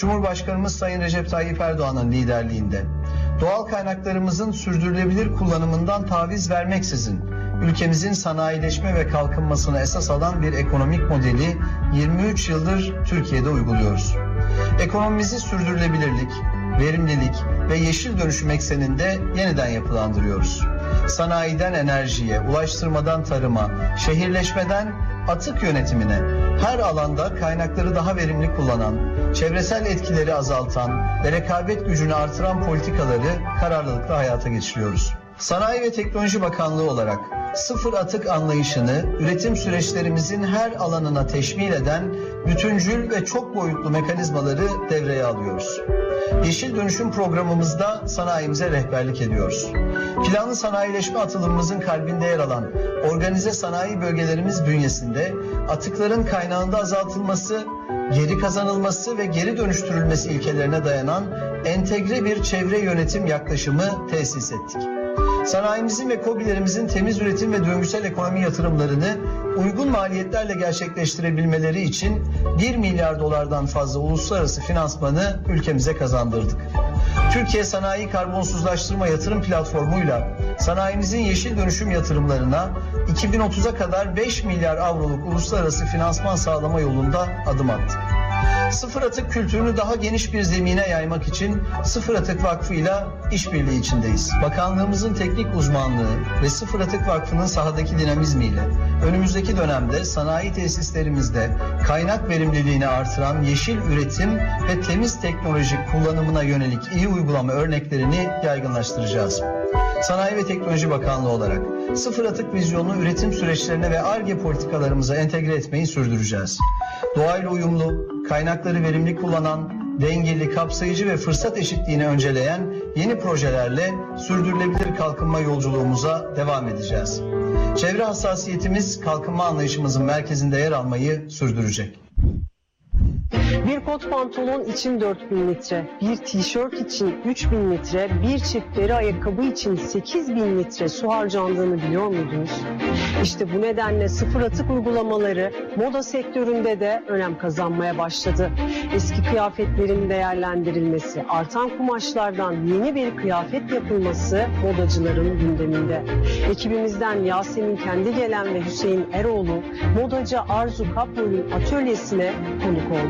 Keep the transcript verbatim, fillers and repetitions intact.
Cumhurbaşkanımız Sayın Recep Tayyip Erdoğan'ın liderliğinde doğal kaynaklarımızın sürdürülebilir kullanımından taviz vermeksizin ülkemizin sanayileşme ve kalkınmasını esas alan bir ekonomik modeli yirmi üç yıldır Türkiye'de uyguluyoruz. Ekonomimizi sürdürülebilirlik, verimlilik ve yeşil dönüşüm ekseninde yeniden yapılandırıyoruz. Sanayiden enerjiye, ulaştırmadan tarıma, şehirleşmeden atık yönetimine her alanda kaynakları daha verimli kullanan, çevresel etkileri azaltan ve rekabet gücünü artıran politikaları kararlılıkla hayata geçiriyoruz. Sanayi ve Teknoloji Bakanlığı olarak sıfır atık anlayışını üretim süreçlerimizin her alanına teşmil eden bütüncül ve çok boyutlu mekanizmaları devreye alıyoruz. Yeşil dönüşüm programımızda sanayimize rehberlik ediyoruz. Planlı sanayileşme atılımımızın kalbinde yer alan organize sanayi bölgelerimiz bünyesinde atıkların kaynağında azaltılması, geri kazanılması ve geri dönüştürülmesi ilkelerine dayanan entegre bir çevre yönetim yaklaşımı tesis ettik. Sanayimizin ve KOBİ'lerimizin temiz üretim ve döngüsel ekonomi yatırımlarını uygun maliyetlerle gerçekleştirebilmeleri için bir milyar dolardan fazla uluslararası finansmanı ülkemize kazandırdık. Türkiye Sanayi Karbonsuzlaştırma Yatırım Platformu'yla sanayimizin yeşil dönüşüm yatırımlarına iki bin otuza kadar beş milyar avroluk uluslararası finansman sağlama yolunda adım attık. Sıfır atık kültürünü daha geniş bir zemine yaymak için Sıfır Atık Vakfı ile işbirliği içindeyiz. Bakanlığımızın teknik uzmanlığı ve Sıfır Atık Vakfı'nın sahadaki dinamizmiyle önümüzdeki dönemde sanayi tesislerimizde kaynak verimliliğini artıran yeşil üretim ve temiz teknoloji kullanımına yönelik iyi uygulama örneklerini yaygınlaştıracağız. Sanayi ve Teknoloji Bakanlığı olarak sıfır atık vizyonunu üretim süreçlerine ve Ar-Ge politikalarımıza entegre etmeyi sürdüreceğiz. Doğayla uyumlu, kaynakları verimli kullanan, dengeli, kapsayıcı ve fırsat eşitliğini önceleyen yeni projelerle sürdürülebilir kalkınma yolculuğumuza devam edeceğiz. Çevre hassasiyetimiz kalkınma anlayışımızın merkezinde yer almayı sürdürecek. Bir kot pantolon için dört bin litre, bir tişört için üç bin litre, bir çift deri ayakkabı için sekiz bin litre su harcandığını biliyor muydunuz? İşte bu nedenle sıfır atık uygulamaları moda sektöründe de önem kazanmaya başladı. Eski kıyafetlerin değerlendirilmesi, artan kumaşlardan yeni bir kıyafet yapılması modacıların gündeminde. Ekibimizden Yasemin Kendigelen ve Hüseyin Eroğlu, modacı Arzu Kaplan'ın atölyesine konuk oldu.